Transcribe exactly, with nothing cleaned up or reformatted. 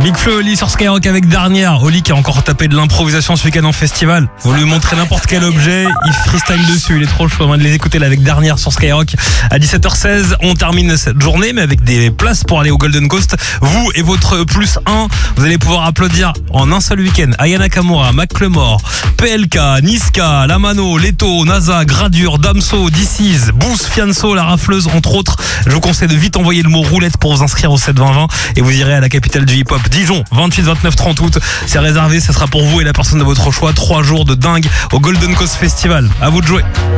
Big Flo et Oli sur Skyrock avec Dernière. Oli qui a encore tapé de l'improvisation ce week-end en festival. Vous lui montrez n'importe quel objet, il freestyle dessus, il est trop chaud de les écouter là avec Dernière sur Skyrock. À dix-sept heures seize, on termine cette journée mais avec des places pour aller au Golden Coast. Vous et votre plus un, vous allez pouvoir applaudir en un seul week-end Aya Nakamura, Macklemore, P L K, Niska, Lamano, Leto, NASA, Gradure, Damso, D C is, Boost, Fianso, La Rafleuse entre autres. Je vous conseille de vite envoyer le mot roulette pour vous inscrire au sept vingt vingt et vous irez à la capitale du hip-hop, Dijon, vingt-huit, vingt-neuf, trente août. C'est réservé, ça sera pour vous et la personne de votre choix. Trois jours de dingue au Golden Coast Festival. À vous de jouer.